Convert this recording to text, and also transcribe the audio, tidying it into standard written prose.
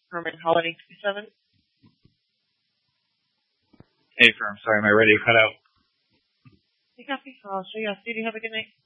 Herman Holiday 27. Hey, firm. Sorry, my radio cut out. You got me. So, yes, did you have a good night?